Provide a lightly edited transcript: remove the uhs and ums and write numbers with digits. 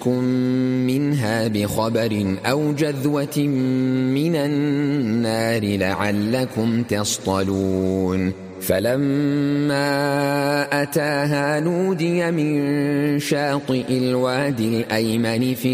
منها بخبر أو جذوة من النار لعلكم تصطلون فلما أتاها نودي من شاطئ الوادي الأيمن في